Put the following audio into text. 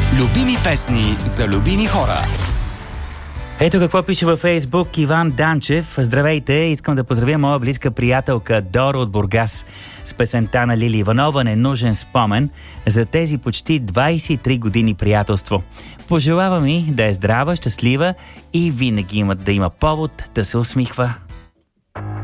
Любими песни за любими хора. Ето какво пише във Фейсбук Иван Данчев. Здравейте, искам да поздравя моя близка приятелка Дора от Бургас с песента на Лили Иванова "Ненужен спомен" за тези почти 23 години приятелство. Пожелавам ми да е здрава, щастлива и винаги да има повод да се усмихва.